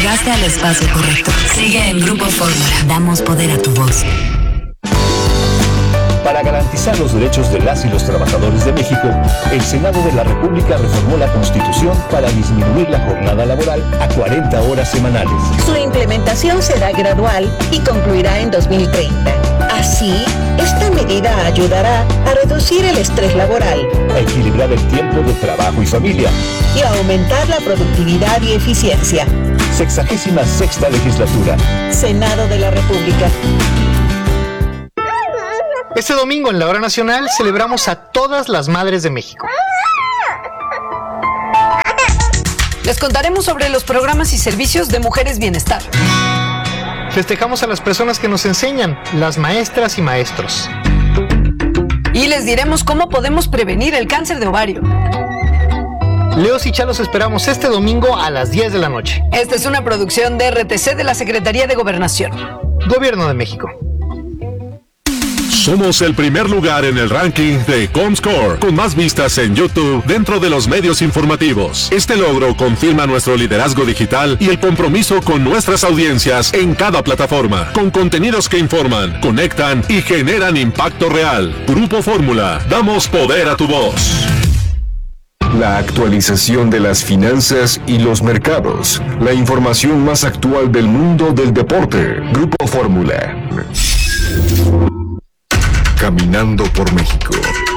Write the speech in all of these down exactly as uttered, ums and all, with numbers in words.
Llegaste al espacio correcto. Sigue en Grupo Fórmula. Damos poder a tu voz. Para garantizar los derechos de las y los trabajadores de México, el Senado de la República reformó la Constitución para disminuir la jornada laboral a cuarenta horas semanales. Su implementación será gradual y concluirá en dos mil treinta. Así, esta medida ayudará a reducir el estrés laboral, a equilibrar el tiempo de trabajo y familia y a aumentar la productividad y eficiencia. Sexagésima sexta legislatura. Senado de la República. Este domingo en la Hora Nacional celebramos a todas las madres de México. Les contaremos sobre los programas y servicios de Mujeres Bienestar. Festejamos a las personas que nos enseñan, las maestras y maestros. Y les diremos cómo podemos prevenir el cáncer de ovario. Leos y Cha los esperamos este domingo a las diez de la noche. Esta es una producción de R T C de la Secretaría de Gobernación. Gobierno de México. Somos el primer lugar en el ranking de Comscore, con más vistas en YouTube dentro de los medios informativos. Este logro confirma nuestro liderazgo digital y el compromiso con nuestras audiencias en cada plataforma, con contenidos que informan, conectan y generan impacto real. Grupo Fórmula, damos poder a tu voz. La actualización de las finanzas y los mercados. La información más actual del mundo del deporte. Grupo Fórmula. Caminando por México.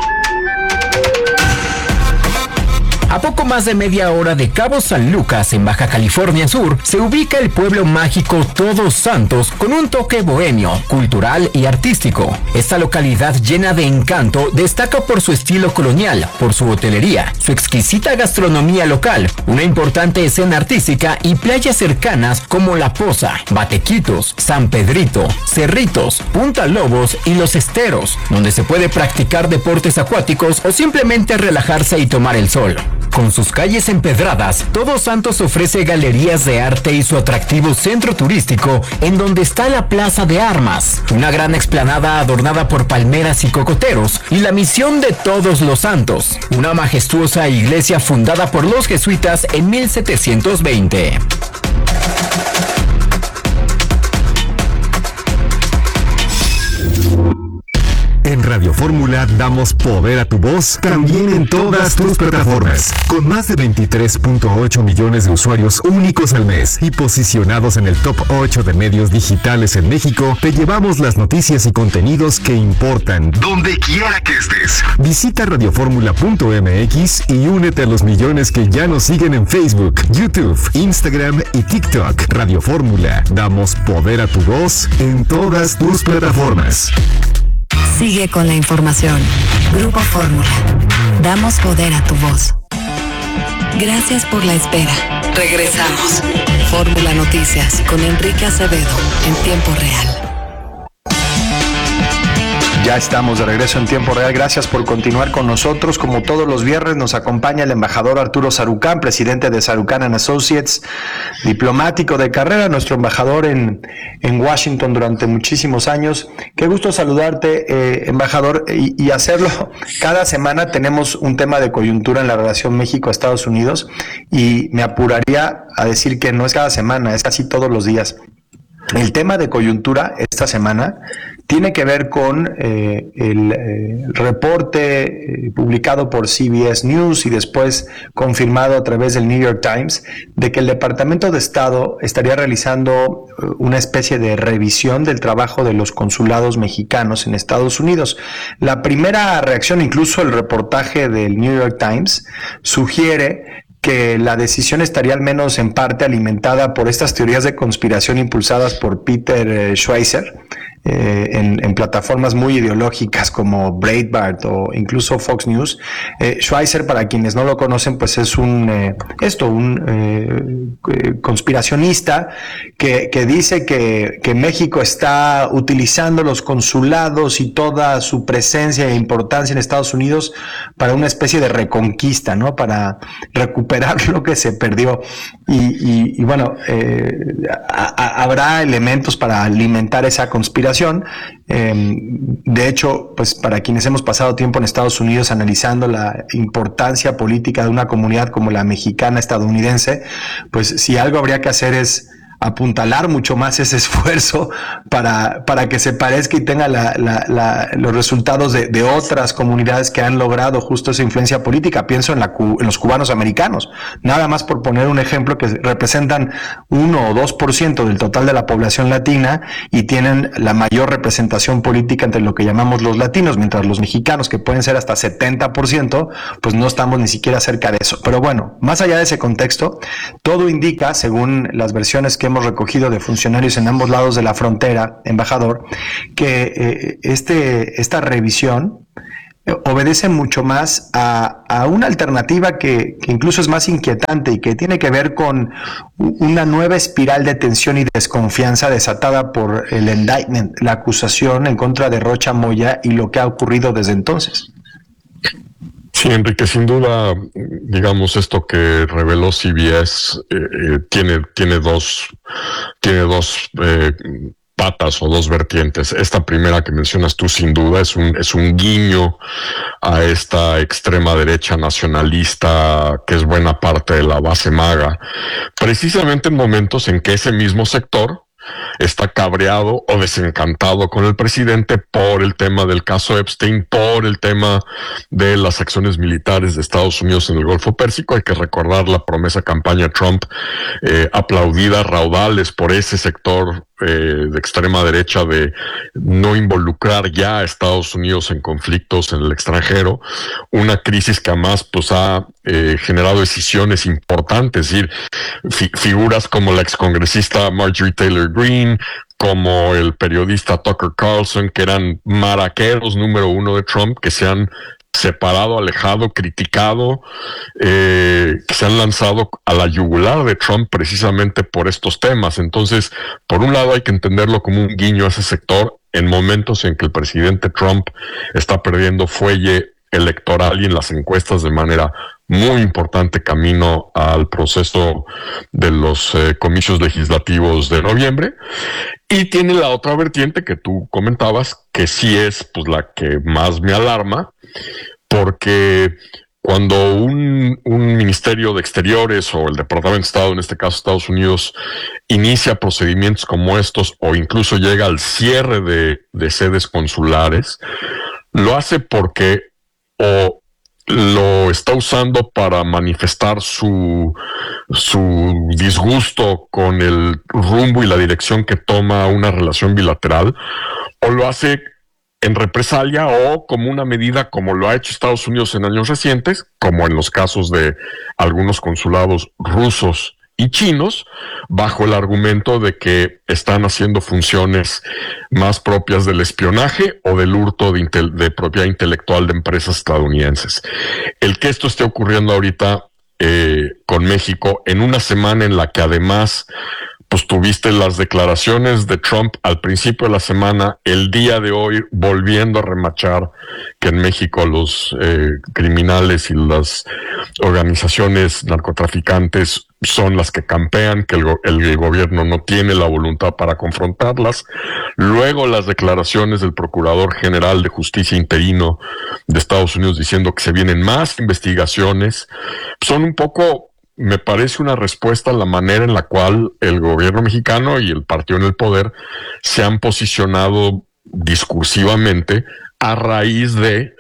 A poco más de media hora de Cabo San Lucas, en Baja California Sur, se ubica el pueblo mágico Todos Santos con un toque bohemio, cultural y artístico. Esta localidad llena de encanto destaca por su estilo colonial, por su hotelería, su exquisita gastronomía local, una importante escena artística y playas cercanas como La Poza, Batequitos, San Pedrito, Cerritos, Punta Lobos y Los Esteros, donde se puede practicar deportes acuáticos o simplemente relajarse y tomar el sol. Con sus calles empedradas, Todos Santos ofrece galerías de arte y su atractivo centro turístico, en donde está la Plaza de Armas, una gran explanada adornada por palmeras y cocoteros, y la Misión de Todos los Santos, una majestuosa iglesia fundada por los jesuitas en mil setecientos veinte. En Radio Fórmula damos poder a tu voz también en todas tus plataformas. Con más de veintitrés punto ocho millones de usuarios únicos al mes y posicionados en el top ocho de medios digitales en México, te llevamos las noticias y contenidos que importan, donde quiera que estés. Visita radioformula punto m x y únete a los millones que ya nos siguen en Facebook, YouTube, Instagram y TikTok. Radio Fórmula, damos poder a tu voz en todas tus plataformas. Sigue con la información. Grupo Fórmula. Damos poder a tu voz. Gracias por la espera. Regresamos. Fórmula Noticias con Enrique Acevedo en tiempo real. Ya estamos de regreso en tiempo real. Gracias por continuar con nosotros. Como todos los viernes nos acompaña el embajador Arturo Sarucán, presidente de Sarucán and Associates, diplomático de carrera, nuestro embajador en, en Washington durante muchísimos años. Qué gusto saludarte, eh, embajador, y, y hacerlo. Cada semana tenemos un tema de coyuntura en la relación México-Estados Unidos y me apuraría a decir que no es cada semana, es casi todos los días. El tema de coyuntura esta semana tiene que ver con eh, el eh, reporte eh, publicado por C B S News y después confirmado a través del New York Times de que el Departamento de Estado estaría realizando eh, una especie de revisión del trabajo de los consulados mexicanos en Estados Unidos. La primera reacción, incluso el reportaje del New York Times, sugiere que la decisión estaría al menos en parte alimentada por estas teorías de conspiración impulsadas por Peter eh, Schweizer eh, en, en plataformas muy ideológicas como Breitbart o incluso Fox News. Eh, Schweizer, para quienes no lo conocen, pues es un eh, esto un eh, conspiracionista que, que dice que, que México está utilizando los consulados y toda su presencia e importancia en Estados Unidos para una especie de reconquista, ¿no? Para recuperar lo que se perdió y, y, y bueno, eh, a, a, habrá elementos para alimentar esa conspiración. Eh, de hecho, pues para quienes hemos pasado tiempo en Estados Unidos analizando la importancia política de una comunidad como la mexicana estadounidense, pues si algo habría que hacer es apuntalar mucho más ese esfuerzo para, para que se parezca y tenga la, la, la, los resultados de, de otras comunidades que han logrado justo esa influencia política. Pienso en, la, en los cubanos americanos, nada más por poner un ejemplo, que representan uno o dos por ciento del total de la población latina y tienen la mayor representación política entre lo que llamamos los latinos, mientras los mexicanos, que pueden ser hasta setenta por ciento, pues no estamos ni siquiera cerca de eso. Pero bueno, más allá de ese contexto, todo indica, según las versiones que hemos recogido de funcionarios en ambos lados de la frontera, embajador, que eh, este, esta revisión eh, obedece mucho más a, a una alternativa que, que incluso es más inquietante y que tiene que ver con una nueva espiral de tensión y desconfianza desatada por el indictment, la acusación en contra de Rocha Moya y lo que ha ocurrido desde entonces. Sí, Enrique, sin duda, digamos, esto que reveló C B S eh, eh, tiene, tiene dos, tiene dos eh, patas o dos vertientes. Esta primera que mencionas tú, sin duda, es un, es un guiño a esta extrema derecha nacionalista que es buena parte de la base MAGA, precisamente en momentos en que ese mismo sector está cabreado o desencantado con el presidente por el tema del caso Epstein, por el tema de las acciones militares de Estados Unidos en el Golfo Pérsico. Hay que recordar la promesa campaña Trump, eh, aplaudida a raudales por ese sector eh, de extrema derecha, de no involucrar ya a Estados Unidos en conflictos en el extranjero, una crisis que además pues ha eh, generado decisiones importantes, es decir, fi- figuras como la excongresista Marjorie Taylor Greene, como el periodista Tucker Carlson, que eran maraqueros número uno de Trump, que se han separado, alejado, criticado, eh, que se han lanzado a la yugular de Trump precisamente por estos temas. Entonces, por un lado hay que entenderlo como un guiño a ese sector en momentos en que el presidente Trump está perdiendo fuelle electoral y en las encuestas de manera muy importante camino al proceso de los eh, comicios legislativos de noviembre. Y tiene la otra vertiente que tú comentabas, que sí es pues la que más me alarma, porque cuando un, un ministerio de Exteriores o el Departamento de Estado, en este caso Estados Unidos, inicia procedimientos como estos o incluso llega al cierre de, de sedes consulares, lo hace porque o lo está usando para manifestar su, su disgusto con el rumbo y la dirección que toma una relación bilateral, o lo hace en represalia o como una medida como lo ha hecho Estados Unidos en años recientes, como en los casos de algunos consulados rusos y chinos, bajo el argumento de que están haciendo funciones más propias del espionaje o del hurto de, intel- de propiedad intelectual de empresas estadounidenses. El que esto esté ocurriendo ahorita eh, con México en una semana en la que además pues tuviste las declaraciones de Trump al principio de la semana, el día de hoy volviendo a remachar que en México los eh, criminales y las organizaciones narcotraficantes son las que campean, que el, go- el gobierno no tiene la voluntad para confrontarlas. Luego las declaraciones del Procurador General de Justicia interino de Estados Unidos diciendo que se vienen más investigaciones, son un poco, me parece, una respuesta a la manera en la cual el gobierno mexicano y el partido en el poder se han posicionado discursivamente a raíz de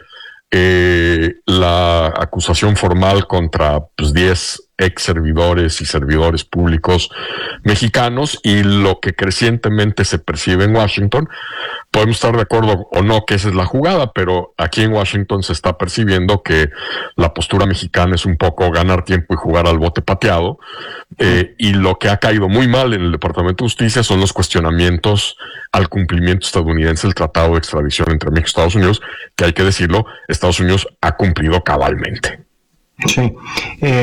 eh, la acusación formal contra pues, diez ex servidores y servidores públicos mexicanos y lo que crecientemente se percibe en Washington. Podemos estar de acuerdo o no que esa es la jugada, pero aquí en Washington se está percibiendo que la postura mexicana es un poco ganar tiempo y jugar al bote pateado, eh, y lo que ha caído muy mal en el Departamento de Justicia son los cuestionamientos al cumplimiento estadounidense del Tratado de Extradición entre México y Estados Unidos, que hay que decirlo, Estados Unidos ha cumplido cabalmente. Sí. Eh,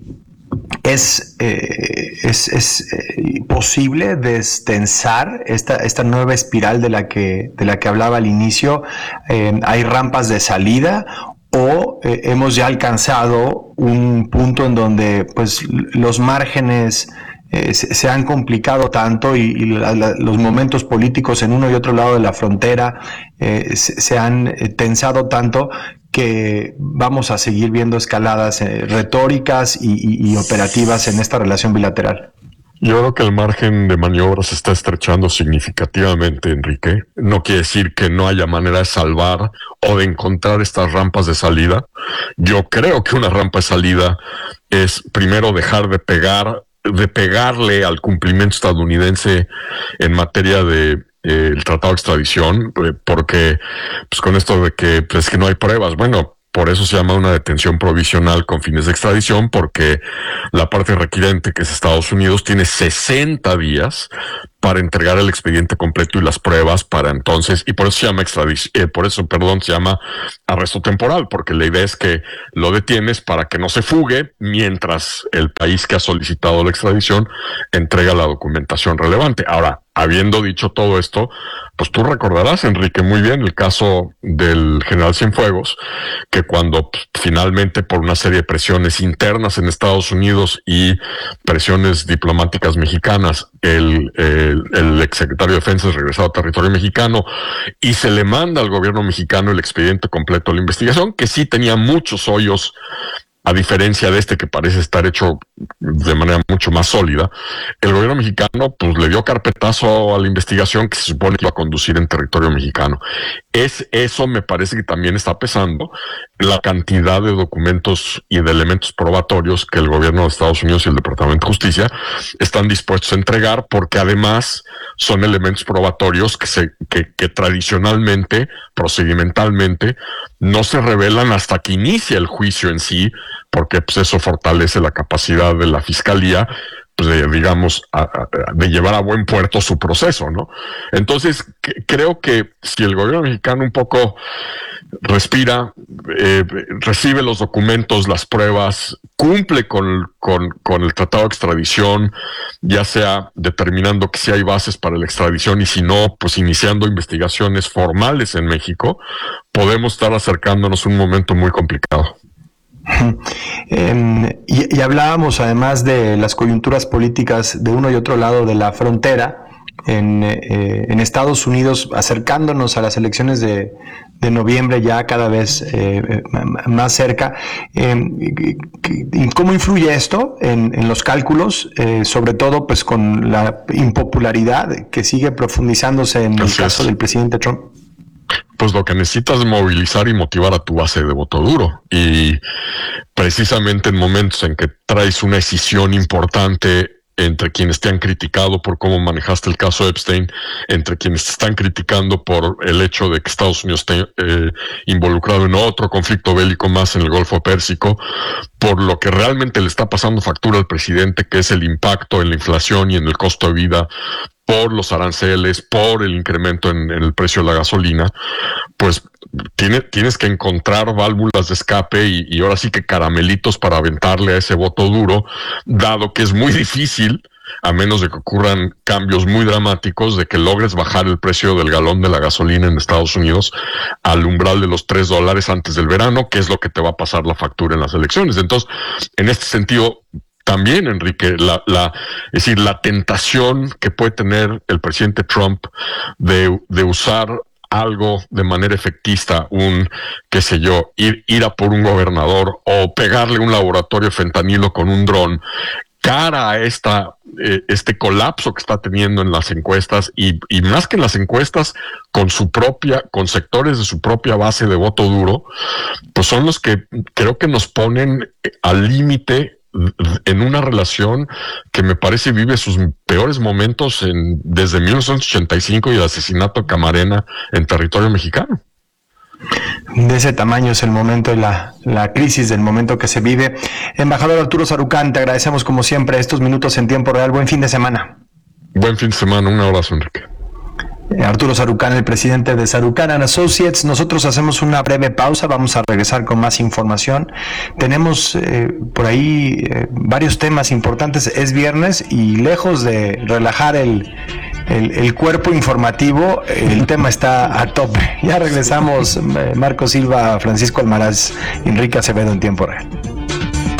¿Es, eh, es, es eh, posible destensar esta, esta nueva espiral de la que, de la que hablaba al inicio? Eh, ¿Hay rampas de salida o eh, hemos ya alcanzado un punto en donde pues, los márgenes eh, se, se han complicado tanto y, y la, la, los momentos políticos en uno y otro lado de la frontera eh, se, se han eh, tensado tanto que vamos a seguir viendo escaladas eh, retóricas y, y, y operativas en esta relación bilateral? Yo creo que el margen de maniobra se está estrechando significativamente, Enrique. No quiere decir que no haya manera de salvar o de encontrar estas rampas de salida. Yo creo que una rampa de salida es primero dejar de pegar, de pegarle al cumplimiento estadounidense en materia de eh, el tratado de extradición, porque pues con esto de que pues que no hay pruebas, bueno, por eso se llama una detención provisional con fines de extradición, porque la parte requirente, que es Estados Unidos, tiene sesenta días para entregar el expediente completo y las pruebas para entonces, y por eso se llama extradición, eh, por eso, perdón, se llama arresto temporal, porque la idea es que lo detienes para que no se fugue mientras el país que ha solicitado la extradición entrega la documentación relevante. Ahora, habiendo dicho todo esto, pues tú recordarás, Enrique, muy bien el caso del general Cienfuegos, que cuando pues, finalmente por una serie de presiones internas en Estados Unidos y presiones diplomáticas mexicanas, el, el, el exsecretario de Defensa es regresado a territorio mexicano y se le manda al gobierno mexicano el expediente completo de la investigación, que sí tenía muchos hoyos, a diferencia de este que parece estar hecho de manera mucho más sólida. El gobierno mexicano pues le dio carpetazo a la investigación que se supone que iba a conducir en territorio mexicano. Es eso me parece que también está pesando la cantidad de documentos y de elementos probatorios que el gobierno de Estados Unidos y el Departamento de Justicia están dispuestos a entregar, porque además son elementos probatorios que se que, que tradicionalmente, procedimentalmente, no se revelan hasta que inicia el juicio en sí, porque pues eso fortalece la capacidad de la fiscalía, pues de, digamos, a, a, de llevar a buen puerto su proceso, ¿no? Entonces, que, creo que si el gobierno mexicano un poco respira, eh, recibe los documentos, las pruebas, cumple con, con, con el tratado de extradición, ya sea determinando que sí hay bases para la extradición y si no, pues iniciando investigaciones formales en México, podemos estar acercándonos a un momento muy complicado. Eh, y, y hablábamos además de las coyunturas políticas de uno y otro lado de la frontera en, eh, en Estados Unidos, acercándonos a las elecciones de, de noviembre ya cada vez eh, más cerca. Eh, ¿Cómo influye esto en, en los cálculos? Eh, sobre todo pues con la impopularidad que sigue profundizándose en el caso del presidente Trump. Pues lo que necesitas es movilizar y motivar a tu base de voto duro, y precisamente en momentos en que traes una decisión importante entre quienes te han criticado por cómo manejaste el caso Epstein, entre quienes te están criticando por el hecho de que Estados Unidos esté eh, involucrado en otro conflicto bélico más en el Golfo Pérsico, por lo que realmente le está pasando factura al presidente, que es el impacto en la inflación y en el costo de vida por los aranceles, por el incremento en, en el precio de la gasolina, pues tiene, tienes que encontrar válvulas de escape y, y ahora sí que caramelitos para aventarle a ese voto duro, dado que es muy difícil, a menos de que ocurran cambios muy dramáticos, de que logres bajar el precio del galón de la gasolina en Estados Unidos al umbral de los tres dólares antes del verano, que es lo que te va a pasar la factura en las elecciones. Entonces, en este sentido, también, Enrique, la, la, es decir, la tentación que puede tener el presidente Trump de, de usar algo de manera efectista, un, qué sé yo, ir, ir a por un gobernador o pegarle un laboratorio de fentanilo con un dron, cara a esta, eh, este colapso que está teniendo en las encuestas y, y más que en las encuestas, con su propia, con sectores de su propia base de voto duro, pues son los que creo que nos ponen al límite en una relación que me parece vive sus peores momentos en, desde mil novecientos ochenta y cinco y el asesinato de Camarena en territorio mexicano. De ese tamaño es el momento y la, la crisis del momento que se vive. Embajador Arturo Sarucán, te agradecemos como siempre estos minutos en tiempo real. Buen fin de semana. Buen fin de semana, un abrazo, Enrique. Arturo Sarucán, el presidente de Sarucán and Associates. Nosotros hacemos una breve pausa, vamos a regresar con más información. Tenemos eh, por ahí eh, varios temas importantes. Es viernes y lejos de relajar el, el, el cuerpo informativo, el tema está a tope. Ya regresamos, eh, Marco Silva, Francisco Almaraz, Enrique Acevedo en tiempo real.